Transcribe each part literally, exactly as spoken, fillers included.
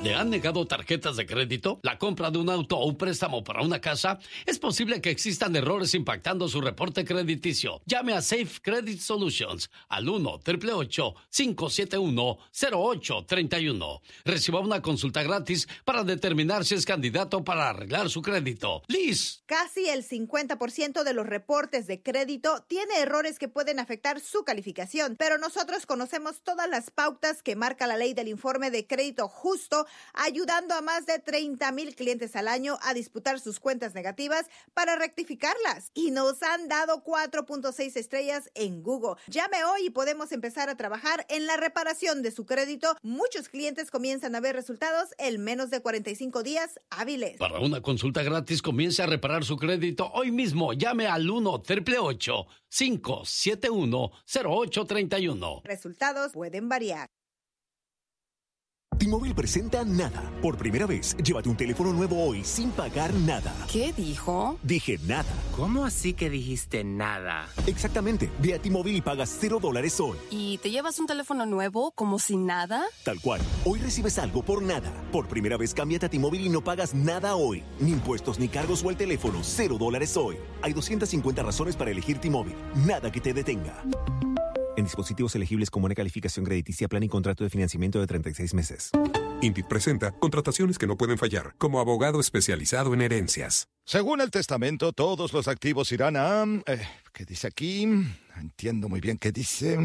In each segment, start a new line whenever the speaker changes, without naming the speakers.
¿Le han negado tarjetas de crédito? ¿La compra de un auto o un préstamo para una casa? Es posible que existan errores impactando su reporte crediticio. Llame a Safe Credit Solutions al uno, ocho ocho ocho, cinco siete uno, cero ocho tres uno. Reciba una consulta gratis para determinar si es candidato para arreglar su crédito. Liz.
Casi el cincuenta por ciento de los reportes de crédito tiene errores que pueden afectar su calificación, pero nosotros conocemos todas las pautas que marca la ley del informe de crédito justo, ayudando a más de treinta mil clientes al año a disputar sus cuentas negativas para rectificarlas. Y nos han dado cuatro punto seis estrellas en Google. Llame hoy y podemos empezar a trabajar en la reparación de su crédito. Muchos clientes comienzan a ver resultados en menos de cuarenta y cinco días hábiles.
Para una consulta gratis, comience a reparar su crédito hoy mismo. Llame al uno, ocho ocho ocho, cinco siete uno, cero ocho tres uno.
Resultados pueden variar.
T-Mobile presenta Nada. Por primera vez, llévate un teléfono nuevo hoy sin pagar nada.
¿Qué dijo?
Dije nada.
¿Cómo así que dijiste nada?
Exactamente. Ve a T-Mobile y pagas cero dólares hoy.
¿Y te llevas un teléfono nuevo como si nada?
Tal cual. Hoy recibes algo por nada. Por primera vez, cámbiate a T-Mobile y no pagas nada hoy. Ni impuestos, ni cargos o el teléfono. Cero dólares hoy. Hay doscientas cincuenta razones para elegir T-Mobile. Nada que te detenga. En dispositivos elegibles con buena calificación crediticia, plan y contrato de financiamiento de treinta y seis meses.
Indeed presenta contrataciones que no pueden fallar, como abogado especializado en herencias.
Según el testamento, todos los activos irán a... Eh, ¿Qué dice aquí? Entiendo muy bien qué dice.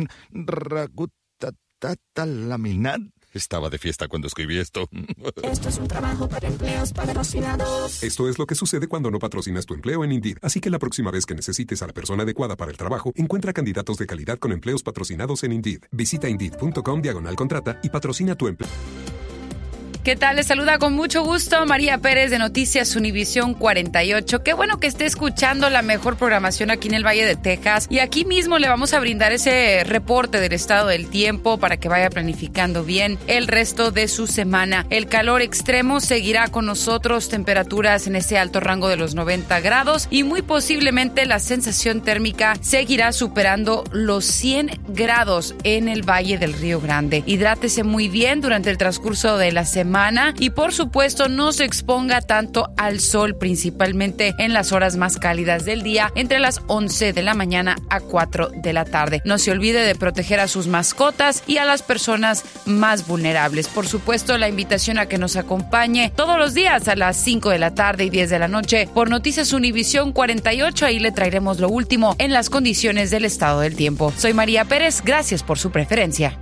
Ragutatatalaminat. Estaba de fiesta cuando escribí esto.
Esto es un trabajo para empleos patrocinados.
Esto es lo que sucede cuando no patrocinas tu empleo en Indeed. Así que la próxima vez que necesites a la persona adecuada para el trabajo, encuentra candidatos de calidad con empleos patrocinados en Indeed. Visita Indeed.com diagonal contrata y patrocina tu empleo.
¿Qué tal? Les saluda con mucho gusto María Pérez de Noticias Univisión cuarenta y ocho. Qué bueno que esté escuchando la mejor programación aquí en el Valle de Texas. Y aquí mismo le vamos a brindar ese reporte del estado del tiempo para que vaya planificando bien el resto de su semana. El calor extremo seguirá con nosotros, temperaturas en ese alto rango de los noventa grados y muy posiblemente la sensación térmica seguirá superando los cien grados en el Valle del Río Grande. Hidrátese muy bien durante el transcurso de la semana. Y por supuesto no se exponga tanto al sol, principalmente en las horas más cálidas del día, entre las once de la mañana a cuatro de la tarde. No se olvide de proteger a sus mascotas y a las personas más vulnerables. Por supuesto, la invitación a que nos acompañe todos los días a las cinco de la tarde y diez de la noche por Noticias Univisión cuarenta y ocho. Ahí le traeremos lo último en las condiciones del estado del tiempo. Soy María Pérez, gracias por su preferencia.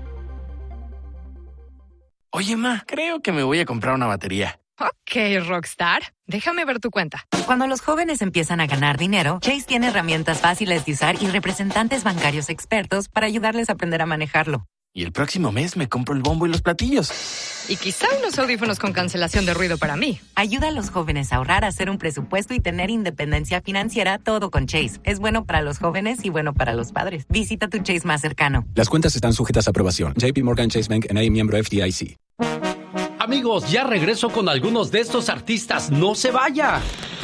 Oye, ma, creo que me voy a comprar una batería.
Ok, Rockstar. Déjame ver tu cuenta.
Cuando los jóvenes empiezan a ganar dinero, Chase tiene herramientas fáciles de usar y representantes bancarios expertos para ayudarles a aprender a manejarlo.
Y el próximo mes me compro el bombo y los platillos.
Y quizá unos audífonos con cancelación de ruido para mí.
Ayuda a los jóvenes a ahorrar, a hacer un presupuesto y tener independencia financiera, todo con Chase. Es bueno para los jóvenes y bueno para los padres. Visita tu Chase más cercano.
Las cuentas están sujetas a aprobación. J P Morgan Chase Bank N A, miembro F D I C.
Amigos, ya regreso con algunos de estos artistas. ¡No se vaya!